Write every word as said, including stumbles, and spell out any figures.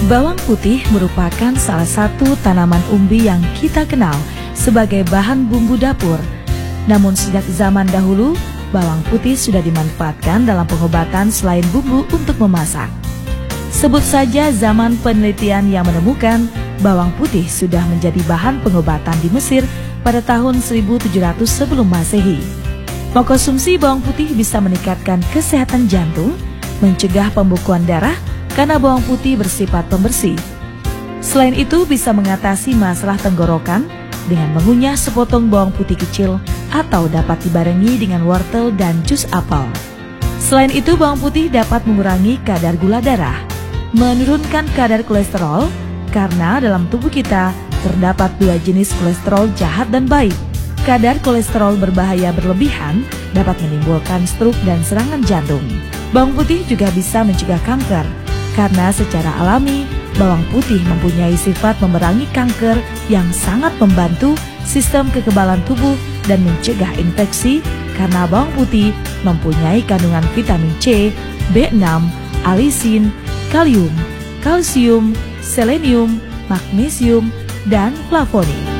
Bawang putih merupakan salah satu tanaman umbi yang kita kenal sebagai bahan bumbu dapur. Namun sejak zaman dahulu, bawang putih sudah dimanfaatkan dalam pengobatan selain bumbu untuk memasak. Sebut saja zaman penelitian yang menemukan bawang putih sudah menjadi bahan pengobatan di Mesir pada tahun seribu tujuh ratus sebelum Masehi. Mengkonsumsi bawang putih bisa meningkatkan kesehatan jantung, mencegah pembekuan darah, karena bawang putih bersifat pembersih. Selain itu bisa mengatasi masalah tenggorokan dengan mengunyah sepotong bawang putih kecil atau dapat dibarengi dengan wortel dan jus apel. Selain itu bawang putih dapat mengurangi kadar gula darah, menurunkan kadar kolesterol karena dalam tubuh kita terdapat dua jenis kolesterol jahat dan baik. Kadar kolesterol berbahaya berlebihan dapat menimbulkan stroke dan serangan jantung. Bawang putih juga bisa mencegah kanker. Karena secara alami, bawang putih mempunyai sifat memerangi kanker yang sangat membantu sistem kekebalan tubuh dan mencegah infeksi karena bawang putih mempunyai kandungan vitamin C, B enam, alisin, kalium, kalsium, selenium, magnesium, dan flavonoid.